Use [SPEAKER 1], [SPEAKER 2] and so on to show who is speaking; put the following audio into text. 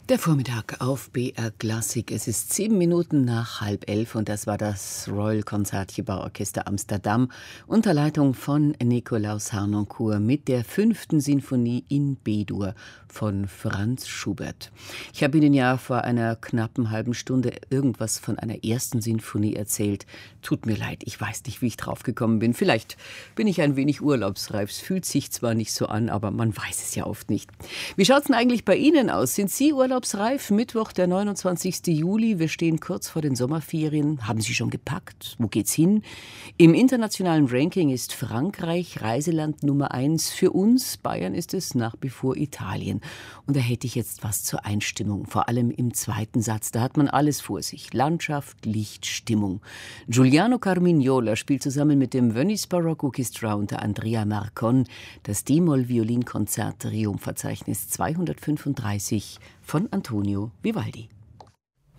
[SPEAKER 1] Der Vormittag auf BR Klassik. Es ist 7 Minuten nach 10:30 und das war das Royal Concertgebouw-Orchester Amsterdam unter Leitung von Nikolaus Harnoncourt mit der 5. Sinfonie in B-Dur von Franz Schubert. Ich habe Ihnen ja vor einer knappen halben Stunde irgendwas von einer 1. Sinfonie erzählt. Tut mir leid, ich weiß nicht, wie ich drauf gekommen bin. Vielleicht bin ich ein wenig urlaubsreif. Es fühlt sich zwar nicht so an, aber man weiß es ja oft nicht. Wie schaut's denn eigentlich bei Ihnen aus? Sind Sie urlaubsreif? Mittwoch, der 29. Juli. Wir stehen kurz vor den Sommerferien. Haben Sie schon gepackt? Wo geht's hin? Im internationalen Ranking ist Frankreich Reiseland Nummer 1. Für uns, Bayern, ist es nach wie vor Italien. Und da hätte ich jetzt was zur Einstimmung. Vor allem im zweiten Satz. Da hat man alles vor sich. Landschaft, Licht, Stimmung. Giuliano Carmignola spielt zusammen mit dem Venice Baroque Orchestra unter Andrea Marcon das D-Moll-Violinkonzert Triumphverzeichnis 235 von Antonio Vivaldi.